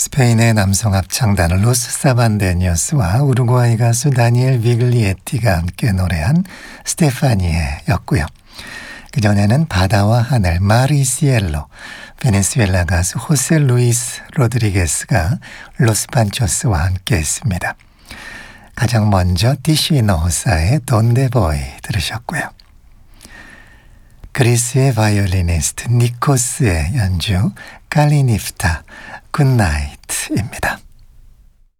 스페인의 남성 합창단 로스 사반데니어스와 우루과이 가수 다니엘 비글리에티가 함께 노래한 스테파니에였고요. 그전에는 바다와 하늘 마리시엘로, 베네수엘라 가수 호세 루이스 로드리게스가 로스 판초스와 함께 했습니다. 가장 먼저 디시노사의 돈데보이 들으셨고요. 그리스의 바이올리니스트 니코스의 연주 칼리니프타 굿나잇입니다.